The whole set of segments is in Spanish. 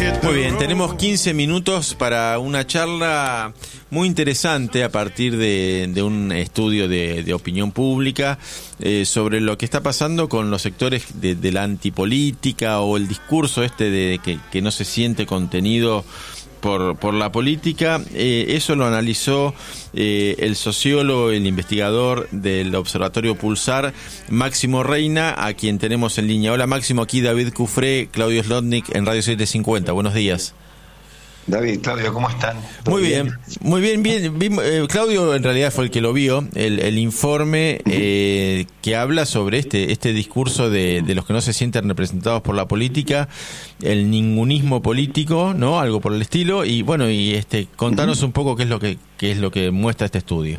Muy bien, tenemos 15 minutos para una charla muy interesante a partir de un estudio de opinión pública sobre lo que está pasando con los sectores de la antipolítica o el discurso de que no se siente contenido por la política. Eso lo analizó el sociólogo, el investigador del Observatorio Pulsar, Máximo Reina, a quien tenemos en línea. Hola Máximo, aquí David Cufré, Claudio Slotnick en Radio 750. Buenos días. David, Claudio, ¿cómo están? Muy bien, muy bien. Claudio en realidad fue el que lo vio, el informe que habla sobre este discurso de los que no se sienten representados por la política, el ningunismo político, ¿no? Algo por el estilo. Y bueno, contanos un poco qué es lo que muestra este estudio.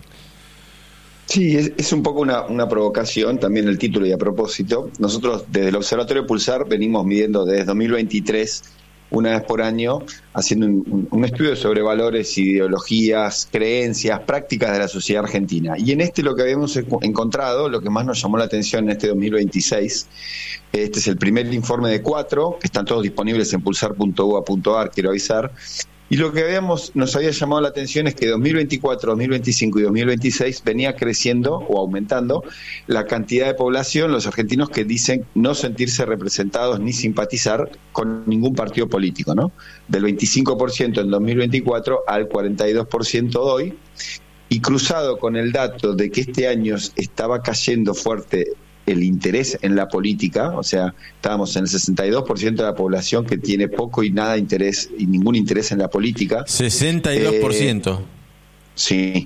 Sí, es un poco una provocación, también el título y a propósito. Nosotros desde el Observatorio Pulsar venimos midiendo desde 2023 una vez por año, haciendo un estudio sobre valores, ideologías, creencias, prácticas de la sociedad argentina. Y en lo que habíamos encontrado, lo que más nos llamó la atención en este 2026, este es el primer informe de 4, que están todos disponibles en pulsar.ua.ar, quiero avisar. Y lo que nos había llamado la atención es que 2024, 2025 y 2026 venía creciendo o aumentando la cantidad de población, los argentinos que dicen no sentirse representados ni simpatizar con ningún partido político, ¿no? Del 25% en 2024 al 42% hoy, y cruzado con el dato de que este año estaba cayendo fuerte el interés en la política, o sea, estábamos en el 62% de la población que tiene poco y nada interés y ningún interés en la política. 62%. Sí.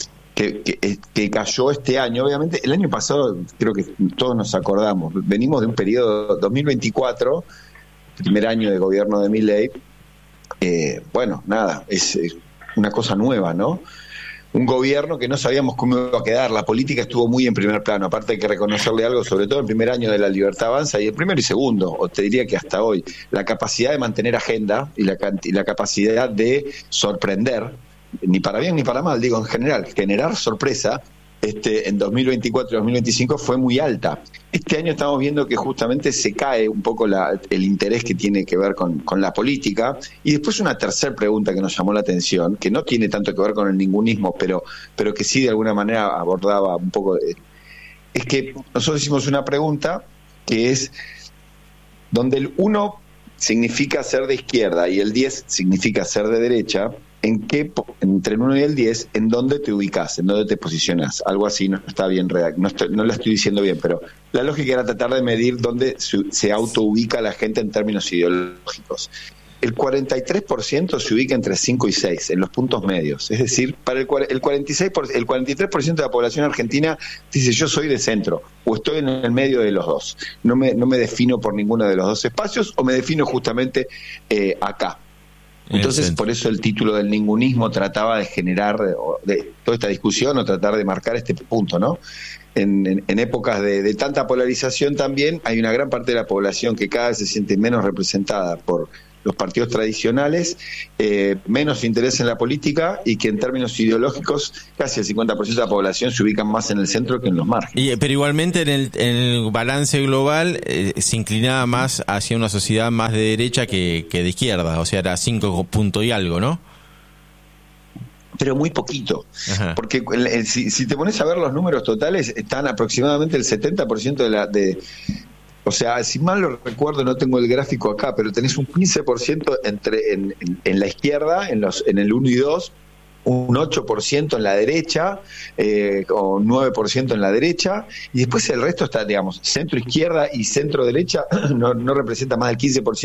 Que cayó este año. Obviamente, el año pasado, creo que todos nos acordamos, venimos de un periodo 2024, primer año de gobierno de Milei. Bueno, nada, es una cosa nueva, ¿no? Un gobierno que no sabíamos cómo iba a quedar. La política estuvo muy en primer plano. Aparte hay que reconocerle algo, sobre todo el primer año de La Libertad Avanza y el primero y segundo, o te diría que hasta hoy, la capacidad de mantener agenda y la capacidad de sorprender, ni para bien ni para mal, digo en general, generar sorpresa en 2024 y 2025 fue muy alta. Este año estamos viendo que justamente se cae un poco el interés que tiene que ver con la política. Y después una tercera pregunta que nos llamó la atención, que no tiene tanto que ver con el ningunismo, pero que sí de alguna manera abordaba un poco, es que nosotros hicimos una pregunta que es, donde el 1 significa ser de izquierda y el 10 significa ser de derecha, entre el 1 y el 10, ¿en dónde te ubicás? ¿En dónde te posicionás? Algo así no está bien no la estoy diciendo bien, pero la lógica era tratar de medir dónde se autoubica la gente en términos ideológicos. El 43% se ubica entre 5 y 6, en los puntos medios. Es decir, para el 43% de la población argentina dice yo soy de centro, o estoy en el medio de los dos. No me defino por ninguno de los dos espacios, o me defino justamente acá. Entonces, por eso el título del ningunismo trataba de generar de toda esta discusión o tratar de marcar este punto, ¿no? En épocas de tanta polarización también hay una gran parte de la población que cada vez se siente menos representada por los partidos tradicionales, menos interés en la política y que en términos ideológicos casi el 50% de la población se ubica más en el centro que en los márgenes. Pero igualmente en el balance global se inclinaba más hacia una sociedad más de derecha que de izquierda, o sea, era 5 puntos y algo, ¿no? Pero muy poquito. Ajá. Porque si te pones a ver los números totales, están aproximadamente el 70% o sea, si mal lo recuerdo, no tengo el gráfico acá, pero tenés un 15% en la izquierda, en el 1 y 2, un 8% en la derecha, o 9% en la derecha, y después el resto está, digamos, centro izquierda y centro derecha no representa más del 15%